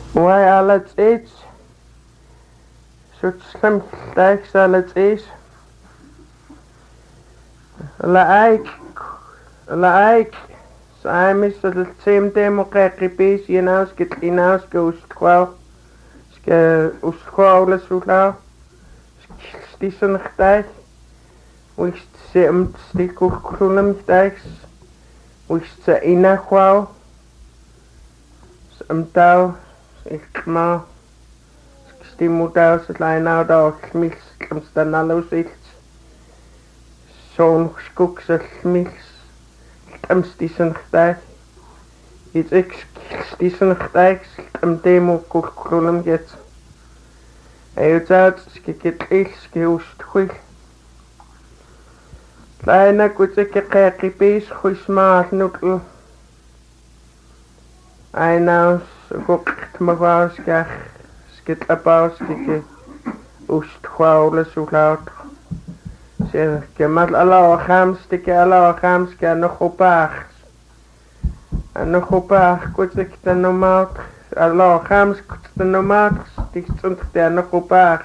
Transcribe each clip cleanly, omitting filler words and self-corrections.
Why alles eats? Such slim stacks alles eats. Like, I'm the same demo kekipis, you know, skit inaus goes twelve. Ske uskwaules ulau. Stissen gtijs. Wist ze stikulkulum gtijs. Wist ze inakwau. Tau, ik ma. Stimutau, ze leinau da, smils, stamstanalus iets. Zo'n skoek, ze smils. Stissen gtijs. Iets ik stissen gtijs. Demo kulkulum get. Uit, skikit iets, geust goed. Kleine kutsike kekipis, goeismaat noedel. Einaus, gokt mevrouw, skit apaus, skike oest gwaules hoe laut. Zeg, kemat alawacham, stikke alawacham, ske nog opaag. En nog opaag, kutsik de nomaat. Alawacham, kutsik de nomaat, stik stond de nog opaag.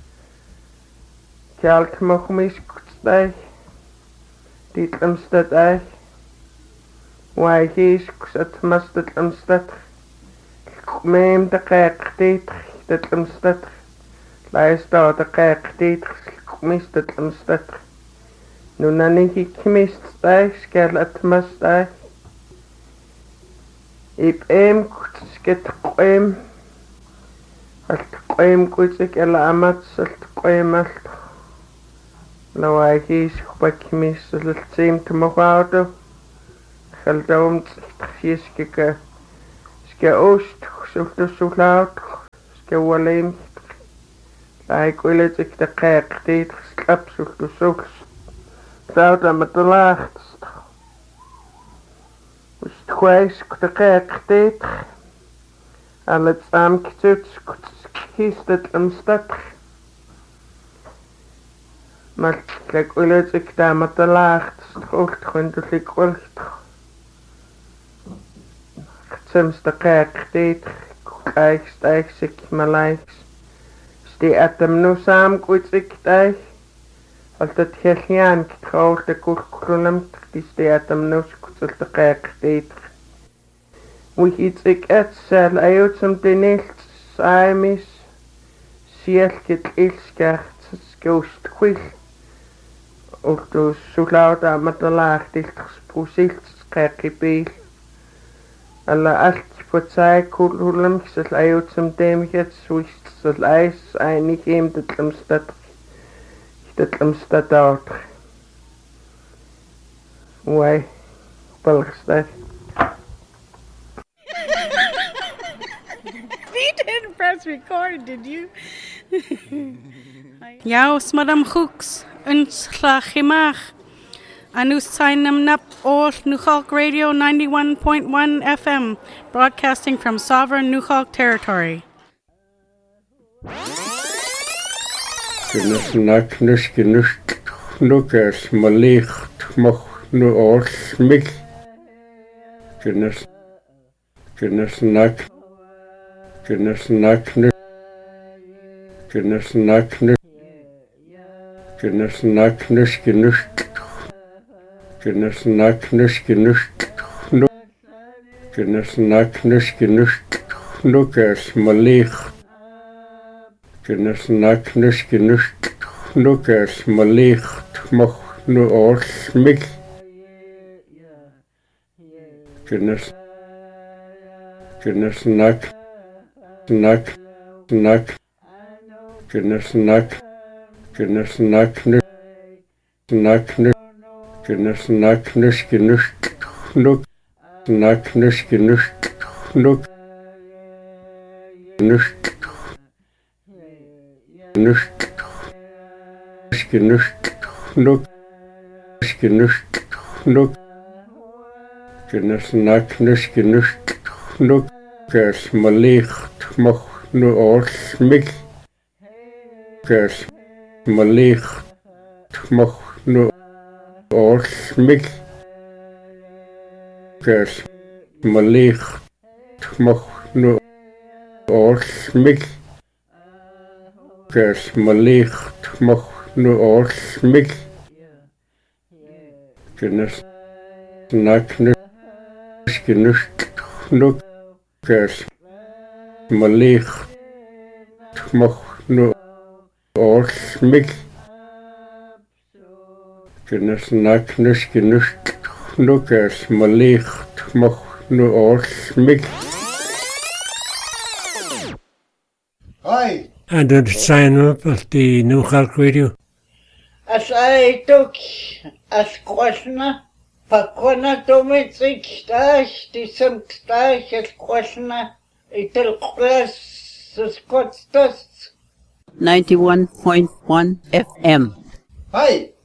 Kjalt mochmis, kutsik. Dit amstad eich. Why he's kusat mustard amstad. Meem de kijk dit, dat amstad. Luister de kijk dit, mist het amstad. Nu dan ik mist eich, skel het must eich. Ik sket koem. Alt koem kutsik ela amat, alt koem alt. Nou hij is gebak mis, het seem te mogen houden. Geldoom, ske oost, zo laat, ske waleem. Ik wil het ik de kijk deed, slap zo. Zou dat met de laagst. Dus het gwijs, de kijk deed. Al het saamgezet, kiest het een stad. Maar ik wil het ik daar met de laagst, stroot gewoon dus ik wil het. Soms de kijk deed, kijk stijg zich maar lijks. Stie at hem nu samen goed ik stijg. Als het heel getrouwd de kurkulum, die stie at hem nu goed de kijk deed. Hoe iets ik het zal uit som de niet saimis. Siel het ilskert, skoost goed. Ook dus zo laat aan met de laag dicht gesproesild, kijk je beel. Alla allt på sig kulhulum så ut som demget swist så leis einig hem det lemstad out. Why? Balgstad. You didn't press record, did you? Jaus Madam Hooks, unslachimach. Anu Sainam Nap Ol Nuxalk Radio 91.1 FM, broadcasting from sovereign Nuxalk territory. Genusnak nukas malicht moch nu ol smil. Genusnak nukas malicht. Genusnak nukas malicht moch nu ol smil. Genusnak nukas malicht moch nu ol smil. Nukas malicht moch nu ol smil. Nukas malicht moch nu Orsmil. Kes malicht mocht nu orsmil. Kennis naknus genust nuk. Kes malicht mocht nu orsmil. Kennis naknus genust nuk. Kes malicht mocht nu orsmil. Hi. And then sign up at the New York Radio. As I took as questioner, Pakona Dominic Stash, the some Stash as questioner, it'll class the Scots 91.1 FM. Hi.